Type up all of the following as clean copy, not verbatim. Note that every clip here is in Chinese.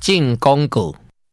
进广告。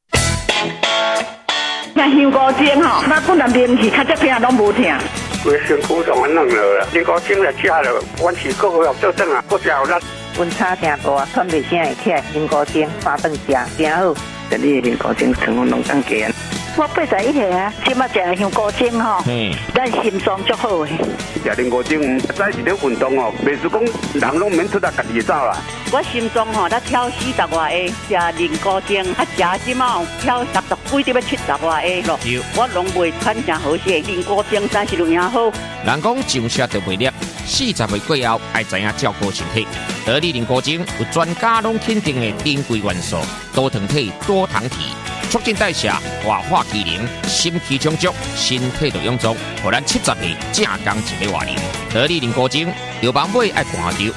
像香菇精吼，我本来啉去，较只片拢无疼。 规身躯都安弄了啦，香菇精来吃了，阮是个个做阵啊，个食有力。 温差真大，喘袂声会起来，香菇精3顿食，真好。 这里的香菇精成分拢当加。 我81岁啊，即马食香菇精吼，咱心脏足好诶。 食香菇精，早是咧运动哦，袂是讲人拢免出来家己走啦。 我心脏吼，才跳40外下，食香菇精，食即马跳60几，要70外下咯。我拢袂喘成好势，香菇精真是有影好。 人讲上车就袂累，40岁过后爱知影照顾身体。得力香菇精有专家拢肯定的珍贵元素，多糖体、多糖体。促进代谢、活化机能、心气充足，身体就臃肿，互咱70岁正刚一个活龄。得力香菇精，有网买爱看着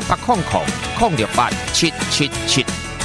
0800-068-777。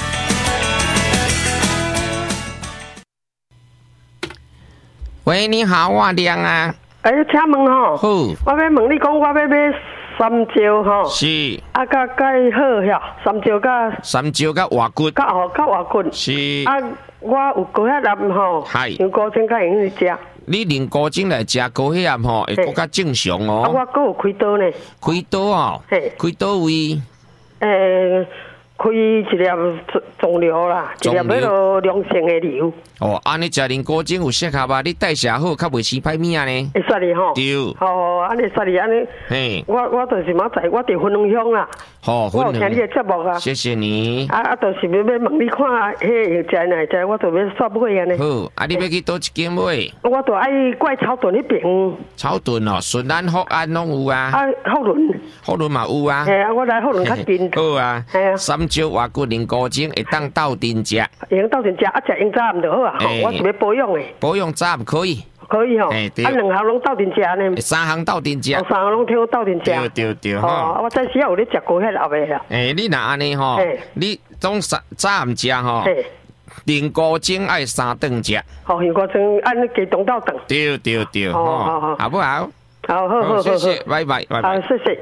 喂，你好，我亮啊。 请问吼， 好， 我要问你讲，我要买三椒吼， 是， 啊，甲钙好呀，三椒甲活骨， 甲活骨， 是， 啊，我有高血压吼，香菇精甲用去食。 你用菇精来食高血压吼，会更加正常哦。 啊，我阁有开刀呢。 开刀哦，开刀位？开一粒肿瘤啦，一粒迄落良性的瘤。哦，安尼食香菇精有适合啊？你代谢好，较袂生歹命呢。会煞哩吼。对。哦，安尼煞哩安尼。嘿。我就是明仔，我伫分享乡啦。好，我有听你的节目啊。谢谢你。就是要问你看，迄食哪只，我就要煞买安尼。好，你要去倒一间买？我就爱怪草屯迄边。草屯哦，顺安、福安拢有啊。福伦嘛有啊。嘿啊，我来福伦较近。好啊。系啊。三椒活骨香菇精会当斗阵食。会当斗阵食，食用早暗就好啊。我是要保养的。保养早暗可以。可以吼。两项拢斗阵食呢。3项斗阵食。3项拢听斗阵食。对。哦，我早时有咧食高血压的啦。你若安尼吼，你总早暗食吼。香菇精爱3顿食。好，香菇精按加冻斗顿。对。好，好不好？好，谢谢，拜拜。好，谢谢。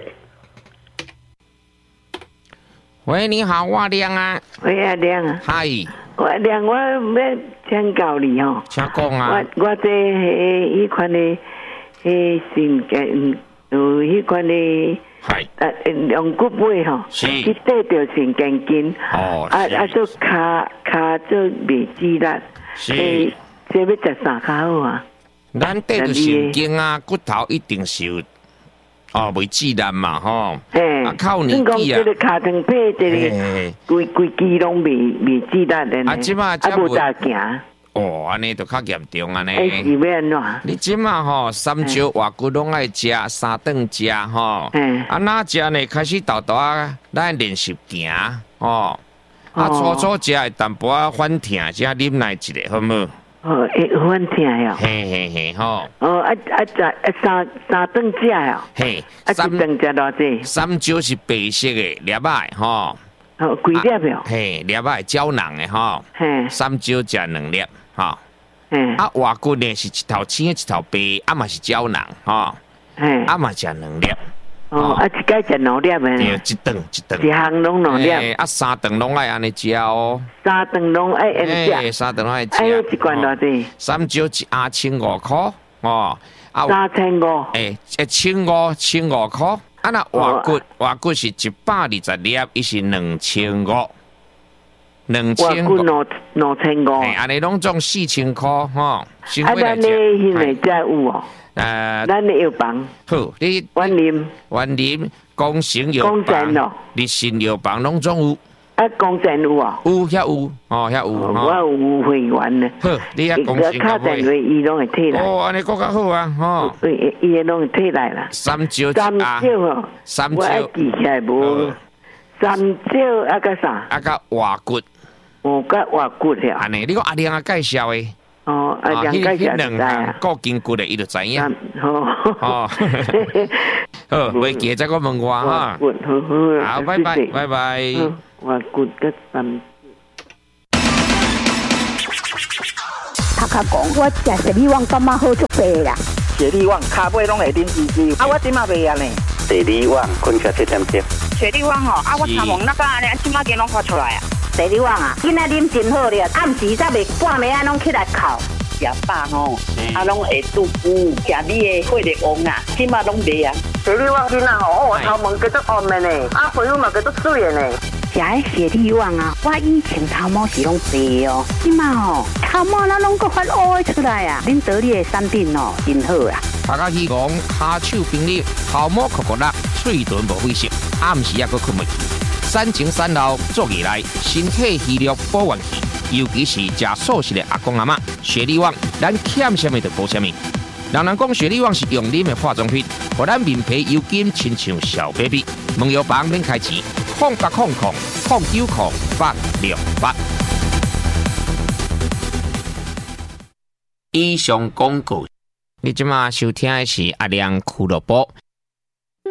喂，你好，我亮啊。喂，阿亮啊。嗨。我亮，我要请教你吼。请讲啊。我这迄款的，性格有迄款的。系。用骨尾吼。是。去得着神经筋。哦。做骹做袂记力。是。这要食啥较好啊？咱得着神经啊，骨头一定是有。袂自然嘛，吼，靠年纪啊。这个卡藤皮，这个规肌拢未自然的。即马无大行。哦，安尼就较严重安尼。是要安怎？你即马吼，三椒活骨拢爱食，3顿食吼。哪食呢？开始豆啊，咱练习行，吼。初食会淡薄反疼，才啉来一个，好无？会反疼哟。嘿，吼。三顿食哟。嘿，一顿食偌济？三椒是白色的粒仔，吼。几粒哟？嘿，粒仔胶囊的吼。嘿，三椒食2粒，吼。嘿，活骨呢是一头青一头白，嘛是胶囊，吼。嘿，嘛食2粒。一该食2粒的。对，一顿。一项拢2粒。3顿拢爱安尼食哦。3顿拢爱安尼食。3顿拢爱食。一罐偌济？三椒1盒1500块，哦。3500。1500块。那活骨是120粒，伊是2500。活骨2500。安尼拢总4000块，吼。咱咧现在才有哦。咱的药房好，你万林、光成药房、日新药房拢总有。光成有啊？有，遐有，遐有。我有会员呢。好，你遐光成卡电话，伊拢会退来。哦，安尼更较好啊，吼。对，伊拢会退来啦。三椒哦，我爱记起来无？三椒甲啥？甲活骨。甲活骨了。安尼，你讲阿亮介绍的。两介绍就知啊，够筋骨的，伊就知影。好，袂记再我问我哈。好，拜拜。我骨个三。头壳讲，我食雪里旺感觉好足白啦。雪里旺骹尾拢会啉滋滋。我即马袂啊呢。雪里旺困起7点钟。雪里旺吼，我参问那个安尼，即马间拢发出来啊。 雪里旺啊，囡仔啉真好咧，暗时才袂半暝啊，拢起来哭。食饱吼，啊，拢会肚腹，食你的血力旺啊，即马拢袂啊。 雪里旺囡仔吼，我头毛叫做红的呢，啊，皮肤嘛叫做水的呢。 食的雪里旺啊，我以前头毛是拢白哦，即马吼头毛那拢个发乌的出来啊！恁得力的产品哦，真好啊！ 大家希望骹手冰凉，头毛酷酷辣，嘴唇无灰色，暗时也阁困袂去。产前产后做起来，身体虚弱保元气，尤其是食素食的阿公阿嬷，雪里旺咱欠什么就补什么。人讲雪里旺是用啉的化妆品，互咱面皮油紧，亲像小 baby。问药房免开钱，0800090868。以上广告，你即马收听的是阿亮俱乐部。